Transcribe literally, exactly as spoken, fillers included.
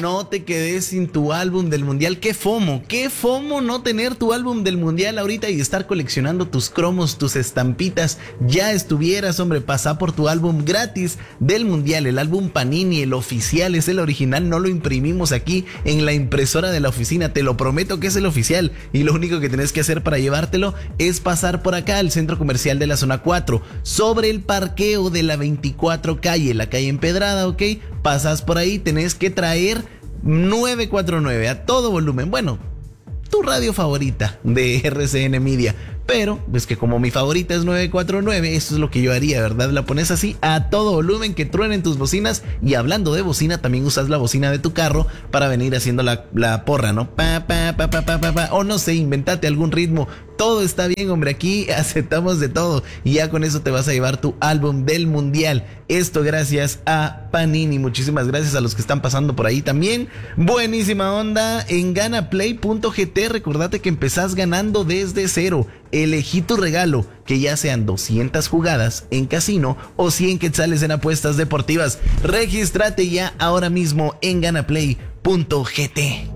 no te quedes sin tu álbum del mundial. Qué fomo, qué fomo no tener tu álbum del mundial ahorita y estar coleccionando tus cromos, tus estampitas. Ya estuvieras, hombre, pasa por tu álbum gratis del mundial, el álbum Panini, el oficial, es el original, no lo imprimimos aquí en la impresora de la oficina, te lo prometo que es el oficial, y lo único que tenés que hacer para llevártelo es pasar por acá al centro comercial de la zona cuatro, sobre el parqueo de la veinticuatro calle, la calle empedrada, ok, pasas por ahí, tenés que traer nueve cuatro nueve a todo volumen, bueno, tu radio favorita de R C N Media. Pero, pues que como mi favorita es nueve cuatro nueve, eso es lo que yo haría, ¿verdad? La pones así a todo volumen, que truenen tus bocinas. Y hablando de bocina, también usas la bocina de tu carro para venir haciendo la, la porra, ¿no? Pa, pa, pa, pa, pa, pa, pa. O no sé, inventate algún ritmo. Todo está bien, hombre, aquí aceptamos de todo. Y ya con eso te vas a llevar tu álbum del mundial. Esto gracias a Panini. Muchísimas gracias a los que están pasando por ahí también. Buenísima onda en ganaplay punto g t. Recordate que empezás ganando desde cero. Elegí tu regalo, que ya sean doscientas jugadas en casino o cien quetzales en apuestas deportivas. Regístrate ya ahora mismo en ganaplay punto g t.